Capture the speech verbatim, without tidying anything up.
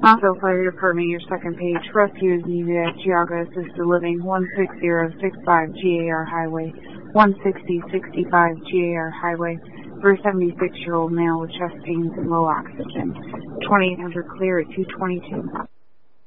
Knoxville Fire Department, your second page. Rescue is needed at Geauga Assisted Living, one six zero six five G A R Highway, one sixty sixty-five G A R Highway, for a seventy-six-year-old male with chest pains and low oxygen. twenty-eight hundred clear at two twenty-two.